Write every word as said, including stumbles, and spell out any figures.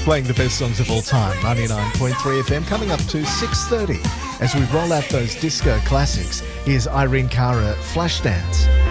playing the best songs of all time. ninety-nine point three F M coming up to six thirty as we roll out those disco classics. Here's Irene Cara, Flashdance.